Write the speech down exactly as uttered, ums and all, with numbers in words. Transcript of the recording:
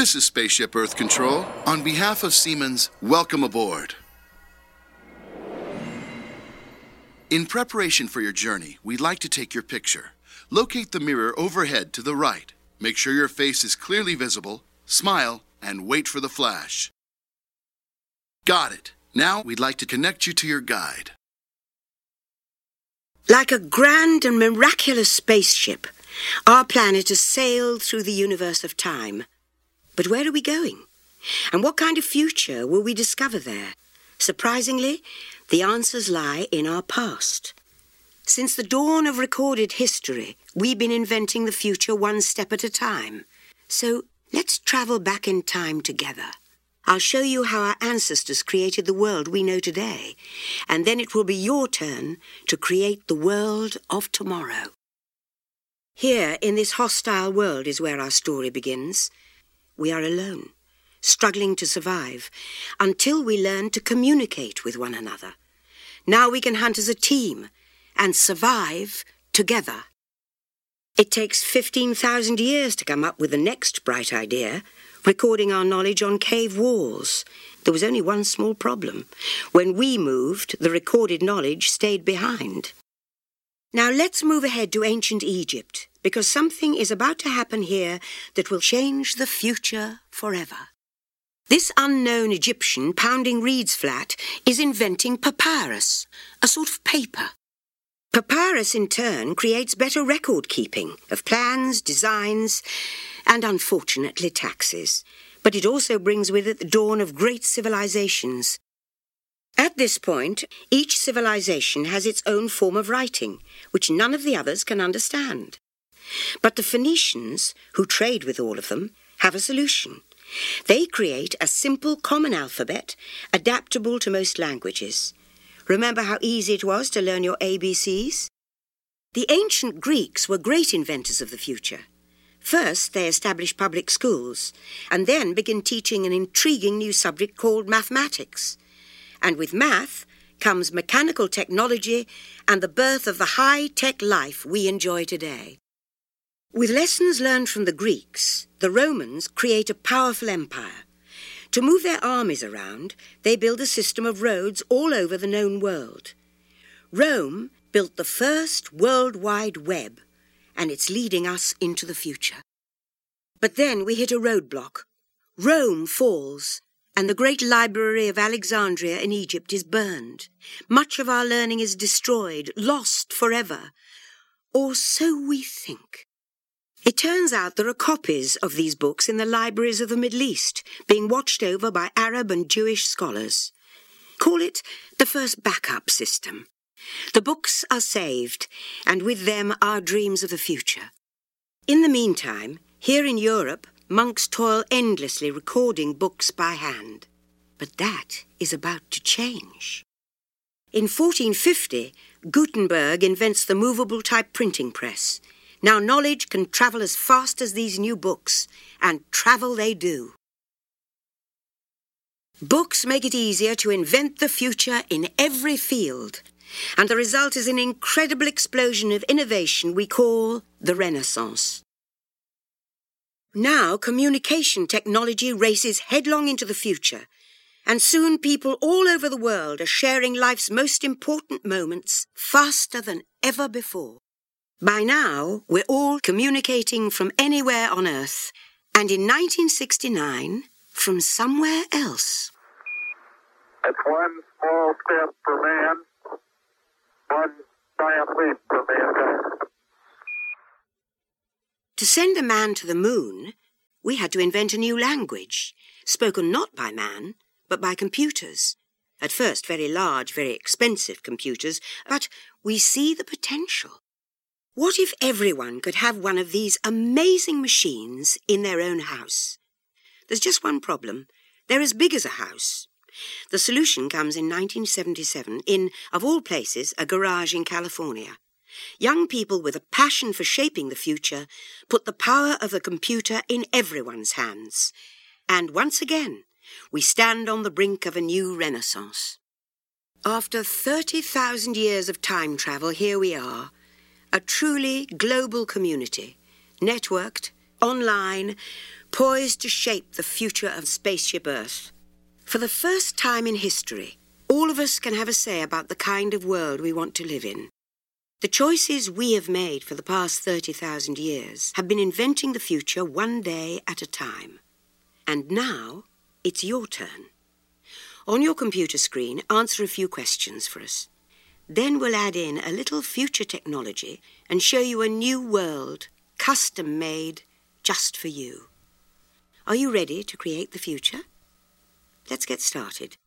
This is Spaceship Earth Control. On behalf of Siemens, welcome aboard. In preparation for your journey, we'd like to take your picture. Locate the mirror overhead to the right. Make sure your face is clearly visible, smile, and wait for the flash. Got it. Now we'd like to connect you to your guide. Like a grand and miraculous spaceship, our planet has sailed through the universe of time. But where are we going? And what kind of future will we discover there? Surprisingly, the answers lie in our past. Since the dawn of recorded history, we've been inventing the future one step at a time. So let's travel back in time together. I'll show you how our ancestors created the world we know today, and then it will be your turn to create the world of tomorrow. Here, in this hostile world, is where our story begins. We are alone, struggling to survive, until we learn to communicate with one another. Now we can hunt as a team and survive together. It takes fifteen thousand years to come up with the next bright idea, recording our knowledge on cave walls. There was only one small problem. When we moved, the recorded knowledge stayed behind. Now let's move ahead to ancient Egypt, because something is about to happen here that will change the future forever. This unknown Egyptian pounding reeds flat is inventing papyrus, a sort of paper. Papyrus, in turn, creates better record-keeping of plans, designs, and, unfortunately, taxes. But it also brings with it the dawn of great civilizations. At this point, each civilization has its own form of writing, which none of the others can understand. But the Phoenicians, who trade with all of them, have a solution. They create a simple common alphabet, adaptable to most languages. Remember how easy it was to learn your A B Cs? The ancient Greeks were great inventors of the future. First, they established public schools, and then began teaching an intriguing new subject called mathematics. And with math comes mechanical technology and the birth of the high-tech life we enjoy today. With lessons learned from the Greeks, the Romans create a powerful empire. To move their armies around, they build a system of roads all over the known world. Rome built the first World Wide Web, and it's leading us into the future. But then we hit a roadblock. Rome falls, and the great library of Alexandria in Egypt is burned. Much of our learning is destroyed, lost forever. Or so we think. It turns out there are copies of these books in the libraries of the Middle East, being watched over by Arab and Jewish scholars. Call it the first backup system. The books are saved, and with them our dreams of the future. In the meantime, here in Europe, monks toil endlessly recording books by hand. But that is about to change. In fourteen fifty, Gutenberg invents the movable type printing press. Now knowledge can travel as fast as these new books, and travel they do. Books make it easier to invent the future in every field, and the result is an incredible explosion of innovation we call the Renaissance. Now communication technology races headlong into the future, and soon people all over the world are sharing life's most important moments faster than ever before. By now, we're all communicating from anywhere on Earth, and in nineteen sixty-nine, from somewhere else. It's one small step for man, one giant leap for mankind. To send a man to the moon, we had to invent a new language, spoken not by man, but by computers. At first, very large, very expensive computers, but we see the potential. What if everyone could have one of these amazing machines in their own house? There's just one problem. They're as big as a house. The solution comes in nineteen seventy-seven in, of all places, a garage in California. Young people with a passion for shaping the future put the power of the computer in everyone's hands. And once again, we stand on the brink of a new renaissance. After thirty thousand years of time travel, here we are. A truly global community, networked, online, poised to shape the future of Spaceship Earth. For the first time in history, all of us can have a say about the kind of world we want to live in. The choices we have made for the past thirty thousand years have been inventing the future one day at a time. And now, it's your turn. On your computer screen, answer a few questions for us. Then we'll add in a little future technology and show you a new world, custom-made, just for you. Are you ready to create the future? Let's get started.